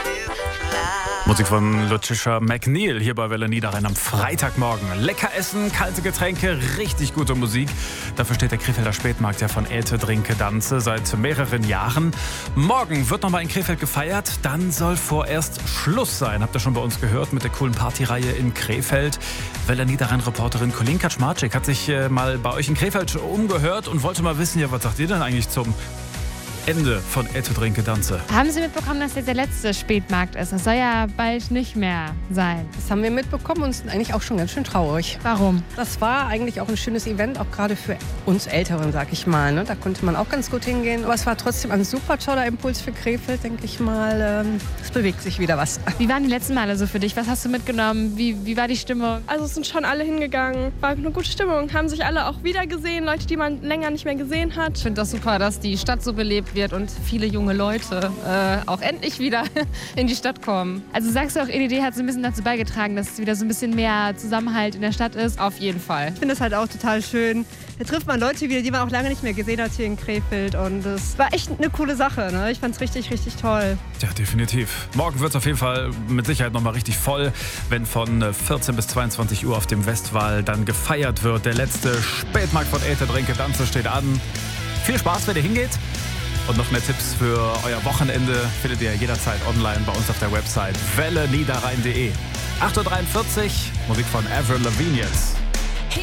Musik von Lucia McNeil hier bei Welle Niederrhein am Freitagmorgen. Lecker essen, kalte Getränke, richtig gute Musik. Dafür steht der Krefelder Spätmarkt ja von Ete Drinke Danze seit mehreren Jahren. Morgen wird nochmal in Krefeld gefeiert, dann soll vorerst Schluss sein. Habt ihr schon bei uns gehört mit der coolen Partyreihe in Krefeld. Welle Niederrhein-Reporterin Colin Kaczmarczyk hat sich mal bei euch in Krefeld umgehört und wollte mal wissen, ja, was sagt ihr denn eigentlich zum Ende von Ete Drinke Danze? Haben Sie mitbekommen, dass jetzt der letzte Spätmarkt ist? Das soll ja bald nicht mehr sein. Das haben wir mitbekommen und sind eigentlich auch schon ganz schön traurig. Warum? Das war eigentlich auch ein schönes Event, auch gerade für uns Älteren, sag ich mal. Ne? Da konnte man auch ganz gut hingehen. Aber es war trotzdem ein super toller Impuls für Krefeld, denke ich mal. Es bewegt sich wieder was. Wie waren die letzten Male so für dich? Was hast du mitgenommen? Wie war die Stimmung? Also es sind schon alle hingegangen. War eine gute Stimmung. Haben sich alle auch wieder gesehen, Leute, die man länger nicht mehr gesehen hat. Ich finde das super, dass die Stadt so belebt wird und viele junge Leute auch endlich wieder in die Stadt kommen. Also sagst du auch, EDD hat so ein bisschen dazu beigetragen, dass es wieder so ein bisschen mehr Zusammenhalt in der Stadt ist? Auf jeden Fall. Ich finde es halt auch total schön. Da trifft man Leute wieder, die man auch lange nicht mehr gesehen hat hier in Krefeld. Und es war echt eine coole Sache. Ne? Ich fand es richtig, richtig toll. Ja, definitiv. Morgen wird es auf jeden Fall mit Sicherheit nochmal richtig voll, wenn von 14 bis 22 Uhr auf dem Westwall dann gefeiert wird. Der letzte Spätmarkt von Ete Drinke Danze steht an. Viel Spaß, wenn ihr hingeht. Und noch mehr Tipps für euer Wochenende findet ihr jederzeit online bei uns auf der Website welleniederrhein.de. 8.43 Uhr, Musik von Avril Lavigne jetzt.